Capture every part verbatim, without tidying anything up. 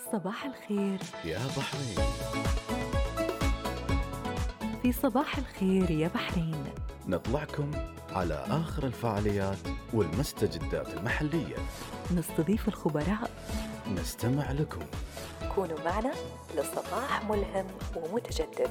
صباح الخير يا بحرين. في صباح الخير يا بحرين. نطلعكم على آخر الفعاليات والمستجدات المحلية، نستضيف الخبراء، نستمع لكم. كونوا معنا لصباح ملهم ومتجدد.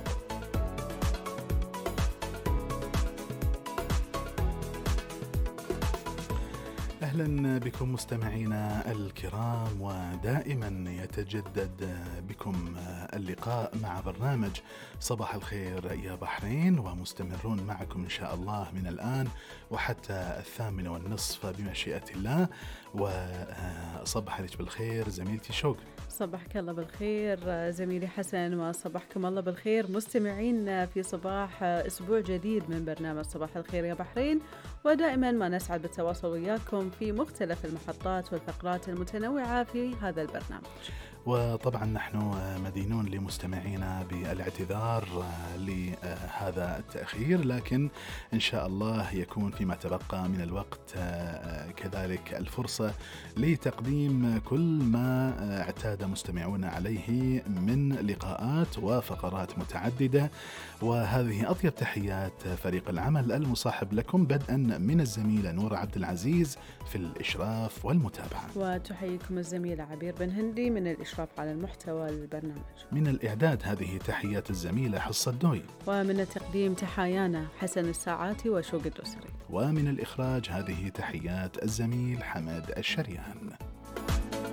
أهلا بكم مستمعينا الكرام، ودائما يتجدد بكم اللقاء مع برنامج صباح الخير يا بحرين، ومستمرون معكم إن شاء الله من الآن وحتى الثامنة والنصف بمشيئة الله. وصبح عليك بالخير زميلتي شوق. صبحك الله بالخير زميلي حسن، وصبحكم الله بالخير مستمعين في صباح أسبوع جديد من برنامج صباح الخير يا بحرين. ودائما ما نسعد بالتواصل وياكم في مختلف المحطات والفقرات المتنوعة في هذا البرنامج. وطبعا نحن مدينون لمستمعينا بالاعتذار لهذا التأخير، لكن إن شاء الله يكون فيما تبقى من الوقت كذلك الفرصة لتقديم كل ما اعتاد مستمعون عليه من لقاءات وفقرات متعددة. وهذه أطيب تحيات فريق العمل المصاحب لكم، بدءا من الزميلة نور عبد العزيز في الإشراف والمتابعة، وتحييكم الزميلة عبير بن هندي من الإشراف على المحتوى البرنامج. من الإعداد هذه تحيات الزميلة حصة الدوي، ومن التقديم تحايانا حسن الساعاتي وشوق الدوسري، ومن الإخراج هذه تحيات الزميل حمد الشريان.